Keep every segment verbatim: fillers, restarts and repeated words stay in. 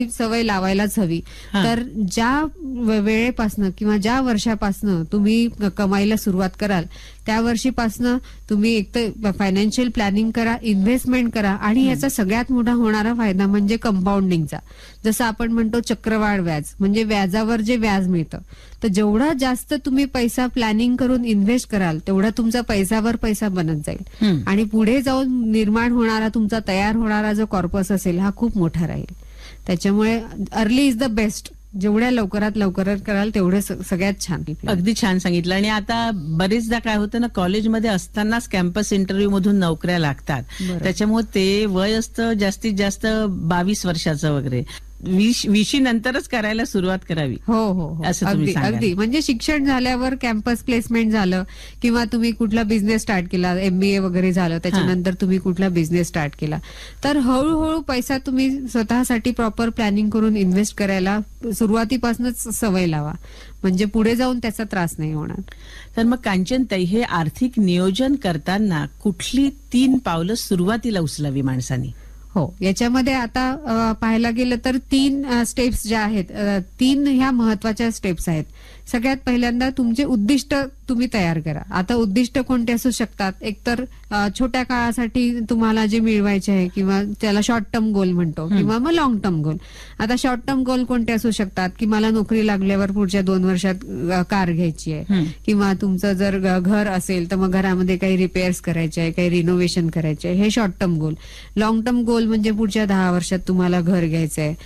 सवय लावायलाच हवी. तर ज्या वेळेपासनं किंवा ज्या वर्षापासनं तुम्ही कमाईला सुरुवात कराल त्या वर्षीपासनं तुम्ही एक तर फायनान्शियल प्लॅनिंग करा, इन्व्हेस्टमेंट करा आणि याचा सगळ्यात मोठा होणारा फायदा म्हणजे कंपाऊंडिंगचा. जसं आपण म्हणतो चक्रवाढ व्याज, म्हणजे व्याजावर जे व्याज मिळतं. तर जेवढा जास्त तुम्ही पैसा प्लॅनिंग करून इन्व्हेस्ट कराल तेवढा तुमचा पैसावर पैसा बनत जाईल आणि पुढे जाऊन निर्माण होणारा तुमचा तयार होणारा जो कॉर्पस असेल हा खूप मोठा राहील. त्याच्यामुळे अर्ली इज द बेस्ट. जेवढ्या लवकरात लवकरात कराल तेवढे सगळ्यात छान. अगदी छान सांगितलं. आणि आता बरेचदा काय होतं ना, कॉलेजमध्ये असतानाच कॅम्पस इंटरव्ह्यू मधून नोकऱ्या लागतात. त्याच्यामुळे ते वय असतं जास्तीत जास्त बावीस वर्षाचं वगैरे. वीस वीशी नंतरच करायला सुरुवात करावी. हो हो असं अगदी अगदी. म्हणजे शिक्षण झाल्यावर कॅम्पस प्लेसमेंट झालं किंवा तुम्ही कुठला बिझनेस स्टार्ट केला, एमबीए वगैरे झालं, त्याच्यानंतर तुम्ही कुठला बिझनेस स्टार्ट केला, तर हळूहळू पैसा तुम्ही स्वतःसाठी प्रॉपर प्लॅनिंग करून इन्व्हेस्ट करायला सुरुवातीपासूनच सवय लावा. म्हणजे पुढे जाऊन त्याचा त्रास नाही होणार. तर मग कांचनताई, हे आर्थिक नियोजन करताना कुठली तीन पावलं सुरुवातीला उचलावी माणसानी? हो, याच्यामध्ये आता पाहायला गेलं तर तीन स्टेप्स ज्या आहेत, तीन ह्या महत्वाच्या स्टेप्स आहेत. सगळ्यात पहिल्यांदा तुमचे उद्दिष्ट तुम्ही तयार करा. आता उद्दिष्ट कोणते असू शकतात? एकतर छोट्या काळासाठी तुम्हाला जे मिळवायचे आहे किंवा त्याला शॉर्ट टर्म गोल म्हणतो किंवा मग लॉंग टर्म गोल. आता शॉर्ट टर्म गोल कोणते असू शकतात की मला नोकरी लागल्यावर पुढच्या दोन वर्षात कार घ्यायची आहे किंवा तुमचं जर घर असेल तर मग घरामध्ये काही रिपेअर्स करायचे आहे, काही रिनोव्हेशन करायचे आहे, हे short term goal. Long term goal म्हणजे पुढच्या दहा वर्षात तुम्हाला घर घ्यायचं आहे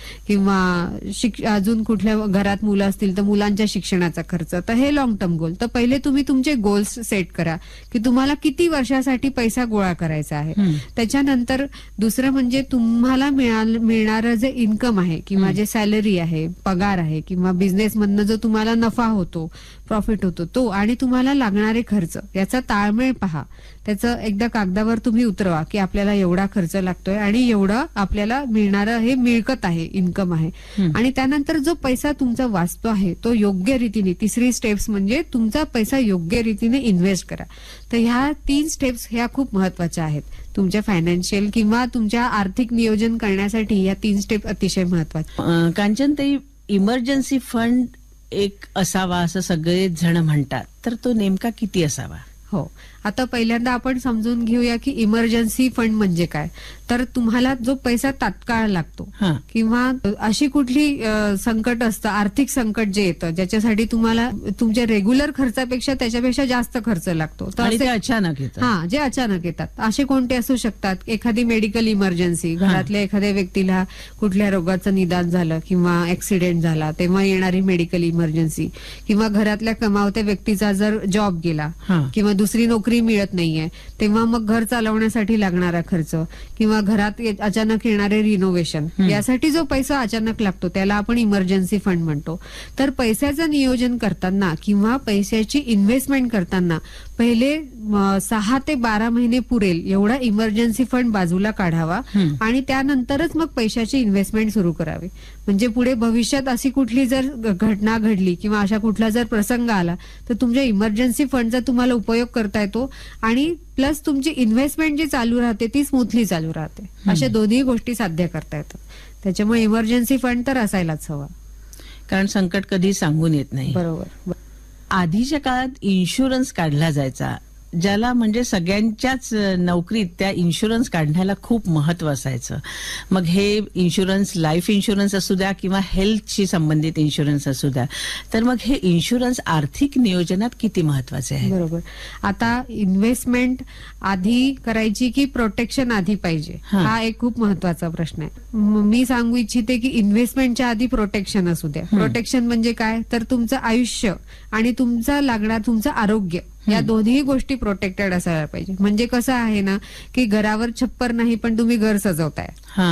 किंवा अजून कुठल्या घरात मुलं असतील तर मुलांच्या शिक्षणाचा खर्च, तर हे लॉंग टर्म गोल. तर पहिले तुम्ही तुमचे गोल्स सेट करा की तुम्हाला किती वर्षासाठी पैसा गोळा करायचा आहे. त्याच्यानंतर दुसरं म्हणजे तुम्हाला मिळणारं जे इन्कम आहे किंवा जे सॅलरी आहे, पगार आहे किंवा बिझनेस मधनं जो तुम्हाला नफा होतो, प्रॉफिट होतो तो, आणि तुम्हाला लागणारे खर्च याचा ताळमेळ पहा. त्याचं एकदा कागदावर तुम्ही उतरवा की आपल्याला एवढा खर्च लागतोय आणि एवढं आपल्याला मिळणारं हे मिळकत आहे, इन्कम आहे. आणि त्यानंतर जो पैसा तुमचा वाचतो आहे तो योग्य रीतीने, तिसरी स्टेप्स म्हणजे तुमचा पैसा योग्य रीतीने इन्व्हेस्ट करा. तर ह्या तीन स्टेप्स ह्या खूप महत्वाच्या आहेत तुमच्या फायनान्शियल किंवा तुमच्या आर्थिक नियोजन करण्यासाठी. या तीन स्टेप अतिशय महत्वाच्या. कांचनताई, इमर्जन्सी फंड एक असावा असं सगळेच जण म्हणतात, तर तो नेमका किती असावा? हो, आता पहिल्यांदा आपण समजून घेऊया की इमर्जन्सी फंड म्हणजे काय. तर तुम्हाला जो पैसा तात्काळ लागतो किंवा अशी कुठली संकट असतं, आर्थिक संकट जे येतं ज्याच्यासाठी तुम्हाला तुमच्या रेग्युलर खर्चापेक्षा त्याच्यापेक्षा जास्त खर्च लागतो, तर अचानक येतं. हा, जे अचानक येतात असे कोणते असू शकतात? एखादी मेडिकल इमर्जन्सी, घरातल्या एखाद्या व्यक्तीला कुठल्या रोगाचं निदान झालं किंवा ऍक्सिडेंट झाला तेव्हा येणारी मेडिकल इमर्जन्सी, किंवा घरातल्या कमावत्या व्यक्तीचा जर जॉब गेला किंवा दुसरी नोकरी मिळत नाहीये तेव्हा मग घर चालवण्यासाठी लागणारा खर्च किंवा घरात अचानक येणारे रिनोव्हेशन, यासाठी जो पैसा अचानक लागतो त्याला आपण इमर्जन्सी फंड म्हणतो. तर पैशाचं नियोजन करताना किंवा पैशाची इन्व्हेस्टमेंट करताना पहिले सहा ते बारा महिने पुरेल एवढा इमर्जन्सी फंड बाजूला काढावा आणि त्यानंतरच मग पैशाची इन्व्हेस्टमेंट सुरू करावी. म्हणजे पुढे भविष्यात अशी कुठली जर घटना घडली किंवा अशा कुठला जर प्रसंग आला तर तुमच्या इमर्जन्सी फंडचा तुम्हाला उपयोग करता येतो आणि प्लस तुमची इन्व्हेस्टमेंट जी चालू राहते ती स्मूथली चालू राहते. अशा दोन्ही गोष्टी साध्य करता येतात. त्याच्यामुळे इमर्जन्सी फंड तर असायलाच हवा, कारण संकट कधी सांगून येत नाही. बरोबर. आधीच्या काळात इन्शुरन्स काढला जायचा, ज्याला म्हणजे सगळ्यांच्याच नोकरीत त्या इन्शुरन्स काढण्याला खूप महत्व असायचं. मग हे इन्शुरन्स, लाईफ इन्शुरन्स असू द्या किंवा हेल्थशी संबंधित इन्शुरन्स असू द्या, तर मग हे इन्शुरन्स आर्थिक नियोजनात किती महत्वाचे आहे? बरोबर. आता इन्व्हेस्टमेंट आधी करायची की प्रोटेक्शन आधी पाहिजे, हा एक खूप महत्वाचा प्रश्न आहे. मी सांगू इच्छिते की इन्व्हेस्टमेंटच्या आधी प्रोटेक्शन असू द्या. प्रोटेक्शन म्हणजे काय? तर तुमचं आयुष्य आणि तुमचा लागणार तुमचं आरोग्य या दोन्ही गोष्टी प्रोटेक्टेड असायला पाहिजे. म्हणजे कसं आहे ना की घरावर छप्पर नाही पण तुम्ही घर सजवताय,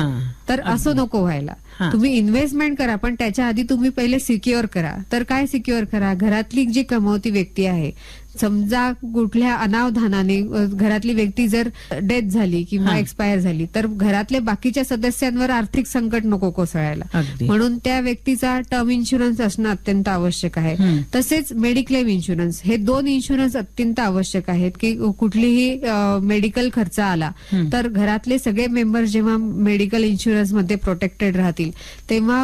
तर असं नको व्हायला. तुम्ही इन्व्हेस्टमेंट करा पण त्याच्या आधी तुम्ही पहिले सिक्युअर करा. तर काय सिक्युअर करा? घरातली जी कमावती व्यक्ती आहे समजा कुठल्या अनावधानाने अ, घरातली व्यक्ती जर डेथ झाली किंवा हा. एक्सपायर झाली तर घरातले बाकीच्या सदस्यांवर आर्थिक संकट नको कोसळायला. अगदी. म्हणून त्या व्यक्तीचा टर्म इन्शुरन्स असणं अत्यंत आवश्यक आहे. हम्म. तसेच मेडिक्लेम इन्शुरन्स, हे दोन इन्शुरन्स अत्यंत आवश्यक आहेत की कुठलीही मेडिकल खर्च आला हम्म. तर घरातले सगळे मेंबर जेव्हा मेडिकल इन्शुरन्स मध्ये प्रोटेक्टेड राहतील तेव्हा